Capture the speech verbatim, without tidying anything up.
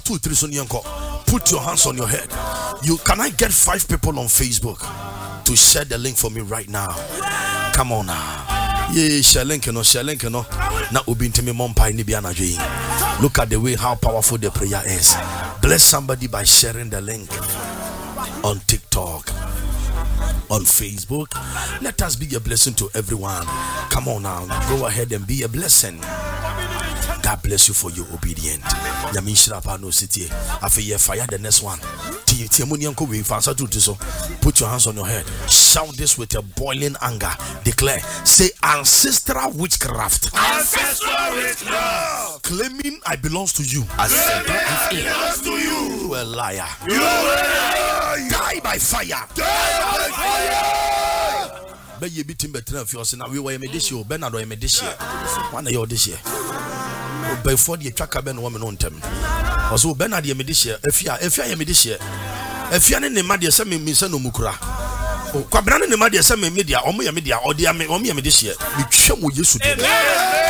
two, three, so put your hands on your head. You can I get five people on Facebook to share the link for me right now? Come on now. Yeah, share link, you know, share link, you know. Now ubi intimi mompa ni biana jwe. Look at the way how powerful the prayer is. Bless somebody by sharing the link on TikTok, on Facebook. Let us be a blessing to everyone. Come on now, go ahead and be a blessing. God bless you for your obedience. No city. After you fire the next one. Put your hands on your head. Shout this with a boiling anger. Declare. Say ancestral witchcraft. Ancestral witchcraft. Claiming I belongs to you. I belongs to you. You a liar. You a liar. Die by fire. Die by fire. But you beat him better if you're saying we were a medici. Bernardo a medici. One of your this year. Before the tracker ben woman on them. Also Bernard the medici. If you if you are a medici. If you are in the media, some means no mukra. Oh, Quabrana in the media, some media, or me media, or the army, or me medici. We show you.